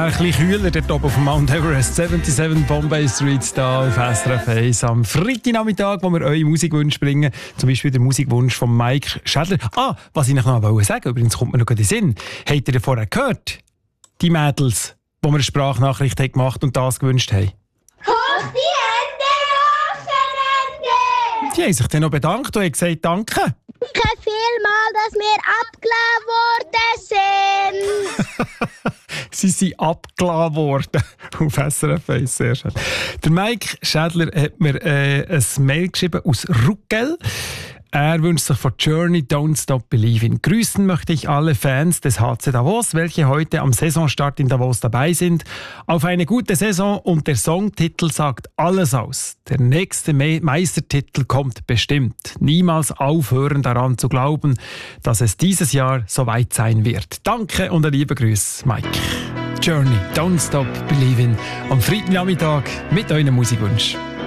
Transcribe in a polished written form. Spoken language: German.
ein bisschen kühler dort oben auf dem Mount Everest. 77 Bombay Street da auf SRF 1 am Freitagnachmittag, wo wir eure Musikwünsche bringen. Zum Beispiel der Musikwunsch von Mike Schädler. Was ich noch sagen wollte, übrigens kommt mir noch in den Sinn. Habt ihr vorher gehört? Die Mädels, die wir eine Sprachnachricht gemacht und das gewünscht haben. Hoch die Hände, Wochenende! Die haben sich dann noch bedankt und haben gesagt, danke. Danke vielmals, dass wir abgeladen worden sind. Sie sind abgeladen worden auf SRF 1, sehr schön. Der Mike Schädler hat mir ein Mail geschrieben aus Ruggell. Er wünscht sich von Journey Don't Stop Believing. Grüßen möchte ich alle Fans des HC Davos, welche heute am Saisonstart in Davos dabei sind. Auf eine gute Saison, und der Songtitel sagt alles aus. Der nächste Meistertitel kommt bestimmt. Niemals aufhören daran zu glauben, dass es dieses Jahr soweit sein wird. Danke und ein lieber Gruß, Mike. Journey Don't Stop Believing am Freitagnachmittag mit euren Musikwünschen.